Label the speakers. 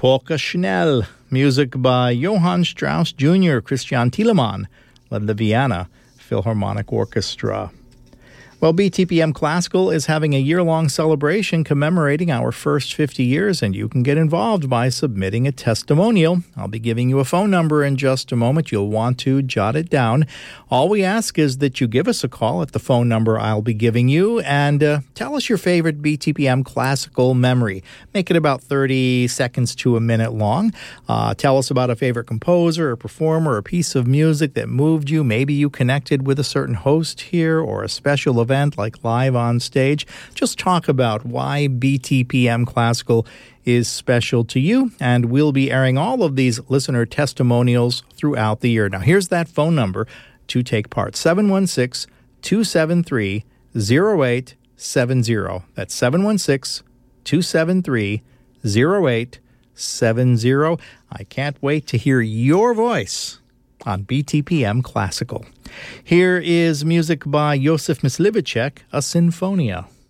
Speaker 1: Polka Schnell, music by Johann Strauss Jr., Christian Thielemann, led the Vienna Philharmonic Orchestra. Well, BTPM Classical is having a year-long celebration commemorating our first 50 years, and you can get involved by submitting a testimonial. I'll be giving you a phone number in just a moment. You'll want to jot it down. All we ask is that you give us a call at the phone number I'll be giving you and tell us your favorite BTPM Classical memory. Make it about 30 seconds to a minute long. Tell us about a favorite composer or performer or piece of music that moved you. Maybe you connected with a certain host here or a special event like live on stage. Just talk about why BTPM Classical is special to you, and we'll be airing all of these listener testimonials throughout the year. Now, here's that phone number to take part, 716-273-0870. That's 716-273-0870. I can't wait to hear your voice on BTPM Classical. Here is music by Josef Myslivicek, a Sinfonia.